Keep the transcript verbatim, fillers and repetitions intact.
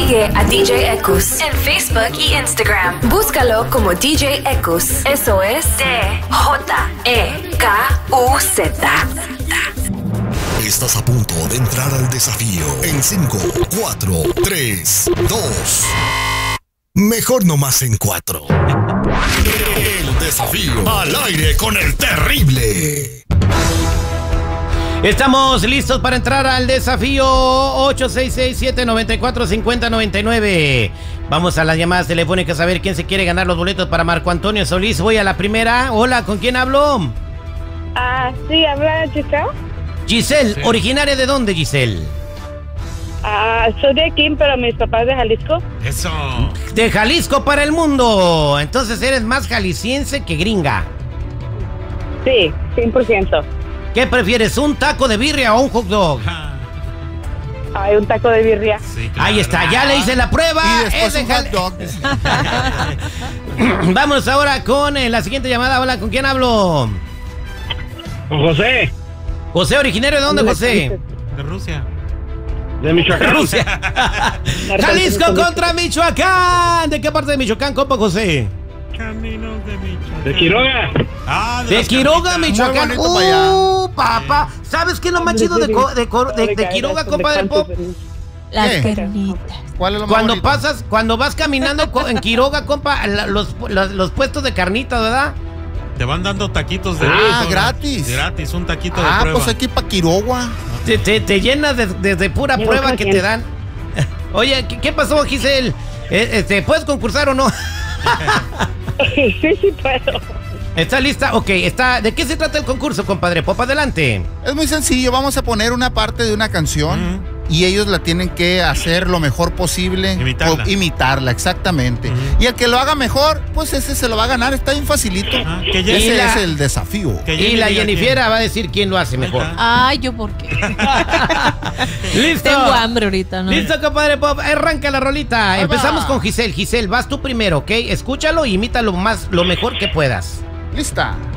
Sigue a D J Ekus en Facebook y Instagram. Búscalo como D J Ekus. Eso es D J E K U Z. Estás a punto de entrar al desafío en cinco, cuatro, tres, dos. Mejor nomás en cuatro. El desafío al aire con el terrible. Estamos listos para entrar al desafío ocho seis seis, siete nueve cuatro, cinco cero nueve nueve. Vamos a las llamadas telefónicas a ver quién se quiere ganar los boletos para Marco Antonio Solís. Voy a la primera. Hola, ¿con quién hablo? Ah, sí, habla Giselle. Giselle, Sí. ¿originaria de dónde, Giselle? Ah, soy de aquí, pero mis papás de Jalisco. Eso. De Jalisco para el mundo. Entonces eres más jalisciense que gringa. Sí, cien por ciento. ¿Qué prefieres, un taco de birria o un hot dog? Hay un taco de birria. Sí, claro. Ahí está, ya le hice la prueba. Y después Es de un Jal- hot dog. Vamos ahora con eh, la siguiente llamada. Hola, ¿con quién hablo? Con José, José, ¿originario de dónde, José? De Rusia. de Michoacán. Rusia. Jalisco contra Michoacán. ¿De qué parte de Michoacán, compa José? Caminos de Michoacán. De Quiroga. Ah, De las Quiroga, carnitas. Michoacán. Muy bonito para allá. Uh, papá. ¿Sabes qué es lo más chido de, co- de, co- de- de Quiroga, compadre Pop? Las ¿Qué? carnitas. ¿Cuál es lo más Cuando bonito? pasas, cuando vas caminando co- en Quiroga, compa, la- los, los, los puestos de carnitas, ¿verdad? Te van dando taquitos de Ah, de- gratis. Gratis, un taquito de Ah, prueba. pues aquí para Quiroga. Te, te, te llenas de, de- de pura Yo prueba creo que que- te dan. Oye, ¿qué, qué pasó, Giselle? Eh, Este, ¿puedes concursar o no? Sí, sí puedo. ¿Está lista? Ok, está. ¿De qué se trata el concurso, compadre Pop? Adelante. Es muy sencillo, vamos a poner una parte de una canción y ellos la tienen que hacer lo mejor posible. Imitarla. O imitarla, exactamente. Ujú. Y el que lo haga mejor, pues ese se lo va a ganar, está bien facilito. Ajá, que ya- Ese Y la- es el desafío. Que Y Jenny la diga Jennifiera va a decir quién lo hace mejor. Ajá. Ay, ¿yo por qué? ¡Listo! Tengo hambre ahorita, ¿no? Listo, compadre Pop. Arranca la rolita. Ahí Empezamos va. con Giselle. Giselle, vas tú primero, ¿ok? Escúchalo y imítalo más, lo mejor que puedas. Lista.